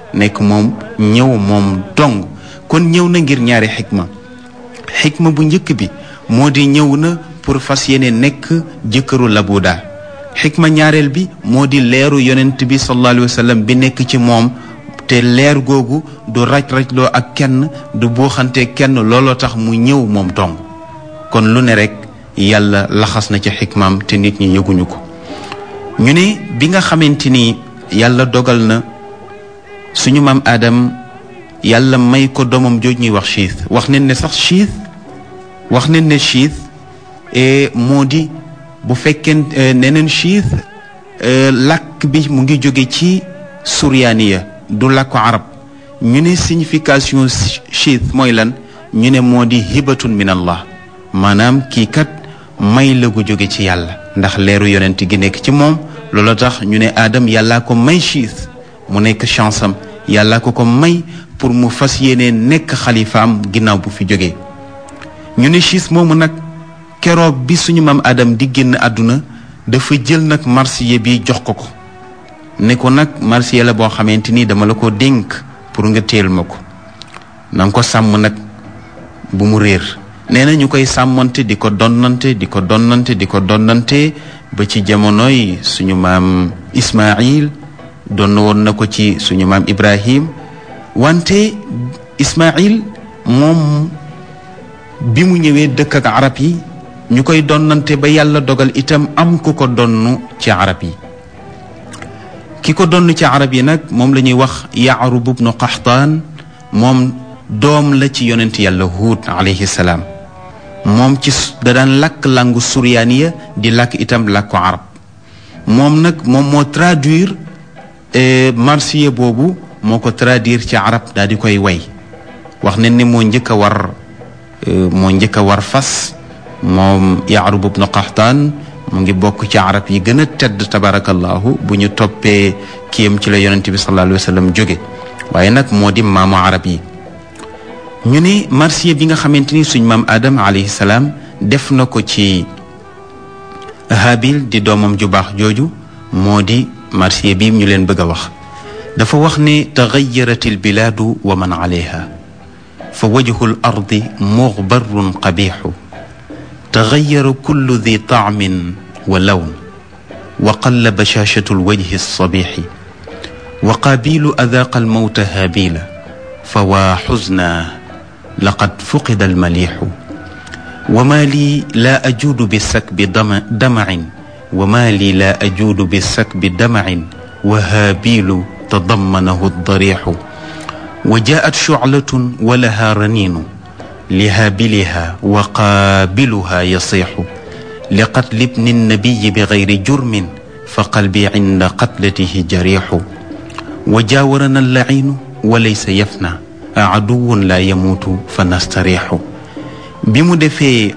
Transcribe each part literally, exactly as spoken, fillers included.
nekk moom ñëw moom dong kon ñëw na ngir ñaari xikma xikma bu njëkk bi moo di ñëw na pour fas yéene nekk jëkkëru labuda xikma ñaareel bi moo di leeru yonent bi sallallahu alayhi wa sallam bi nekk ci moom te leer googu du raj-rajloo ak kenn du buuxante kenn looloo tax mu ñëw moom dong kon lu ne rek yàlla laxas na ci xikmaam te nit ñi yëguñu ko ñu ne bi nga xamante ni yàlla dogal na suñu maam Adam yàlla may ko doomam jooj ñuy wax chiis wax nañ ne sax chiis wax nañ ne chiis moo di bu fekkee neneen chiis làkk bi mu ngi jóge ci suryaaniya du làkku arab ñu ne signification chiis mooy lan ñu ne moo di hibatun min allah maanaam kii kat may la gu jóge ci yàlla ndax leeru yonent gi nekk ci moom loolu tax ñu ne Adam yàllaa ko may chiis mu nekk chance am yàllaa ko ko may pour mu fas yéene nekk xalifaam ginnaaw bu fi jógee ñu ne chiis moomu nag keroog bi suñu maam Adam di génn àdduna dafa jël nag marsiya bi jox ko ko ne ko nag marsiya la boo xamante ni dama la ko dénk pour nga teel ma ko na nga ko sàmm nag bu mu réer nee na ñu koy sàmmante di ko donnante di ko donnante di ko donnante ba ci jamonoy suñu maam Ismaïl donn woon na ko ci suñu maam Ibrahim wante Ismaïl moom bi mu ñëwee dëkk ak arab yi ñu koy donnante ba yàlla dogal itam am ku ko donn ci arab yi ki ko donn ci arab yi nag moom la ñuy wax Yaarub ibnu Qaxtaan moom doom la ci yonent yàlla Huud alayhi salaam moom ci da daan làkk langu suryaaniya di làkk itam làkku arab moom nag moom moo traduire marsiya boobu moo ko traduire ci arab daal di koy way wax nañ ne moo njëkk a war moo njëkk a war fas moom Yaarub ibnu Qaxtaan mu ngi bokk ci arab yi gën a tedd tabarakallahu bu ñu toppee kiyam ci la yonent bi sallallahu alayhi wa sallam jóge waaye nag moo di maamu arab yi ñu ne marsiya bi nga xamante ni suñ maam Adam alayhi salaam def na ko ci Habil di doomam ju baax jooju moo di marsiya bi ñu leen bëgg a wax dafa wax ne taxayarat albilaadu wa man alayha fa wajhu al ardi muxbarun qabixu taxayara kullu di taamin wa lawn wa qalla bashashatu alwajhi alsabixi wa qaabilu adaaqa almawta haabila fa waa xusna laqad fuqida almalixu wa maa lii laa ajuudu bisakbi damacin wa maa lii laa ajuudu bisakbi damacin wa haabilu tadammanahu addarixu wa jaat shuclatun wa lahaa raniinu lihaabiliha wa qaabiluha yasixu liqatli bni nnabiyi bigayri jurmin fa qalbi cinda qatlatihi jarixu wa jaawarana allaciinu wa laysa yafna aduwun laa yamuutu fa nastarixu bi mu defee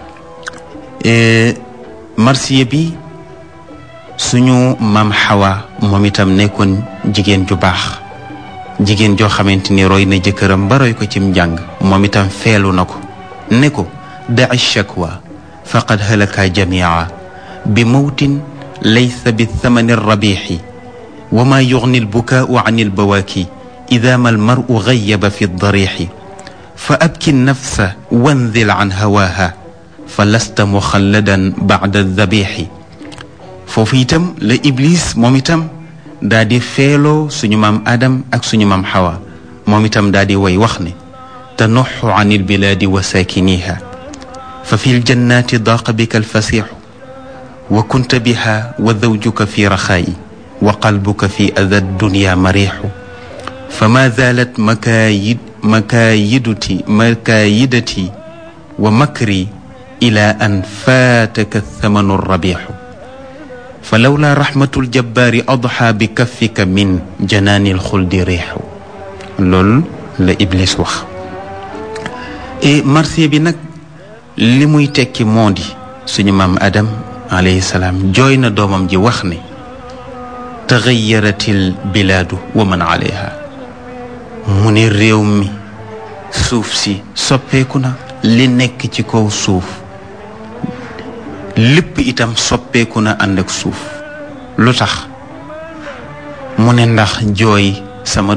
marsiya bi suñu maam Xawa moom itam nekkoon jigéen ju baax jigéen joo xamante ni roy na jëkkëram ba roy ko cim njàng moom itam feelu na ko ne ko daci shakwa faqad halaka jamia bi mawtin laysa bi thamani rabixi wa ma yugni albukaau an albawaaki ida ma almaru gayaba fi darixi fa abki nafsa wanzil an hawaaha fa lasta muxalladan bacda dabixi foofu itam la Iblis moom itam daa di feeloo suñu maam Adam ak suñu maam Xawa moom itam daa di way wax ne tanuxu an albilaadi wa saakiniha fa fi ljannaati daaqa bika alfasixu wa kunta biha wa zawjuka fi raxaayi wa qalbuka fi ada dunya marixu fama zaalat makaayid makaayidati makaayidati wa makri ila an faataka thamanu rabixu fa lawla raxmatul jabbaari adxa bi kaffika min janaanil xuldi riixu loolu la Iblis wax et marsiya bi nag li muy tekki moo di suñu maam Adam alayhi salaam jooy na doomam ji wax ne taxayaratil bilaadu wa man alayha mu ne réew mi suuf si soppeeku na li nekk ci kaw suuf lépp itam soppeeku na ànd ak suuf lu tax mu ne ndax jooy sama